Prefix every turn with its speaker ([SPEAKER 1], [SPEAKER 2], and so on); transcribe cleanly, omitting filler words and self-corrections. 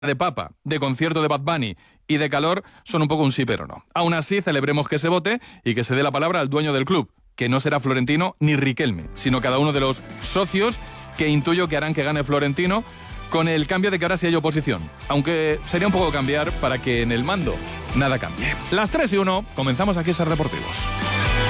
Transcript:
[SPEAKER 1] de papa, de concierto de Bad Bunny y de calor son un poco un sí pero no. Aún así, celebremos que se vote y que se dé la palabra al dueño del club, que no será Florentino ni Riquelme, sino cada uno de los socios que intuyo que harán que gane Florentino, con el cambio de que ahora sí hay oposición. Aunque sería un poco cambiar para que en el mando nada cambie. Las 3:01, comenzamos aquí SER Deportivos.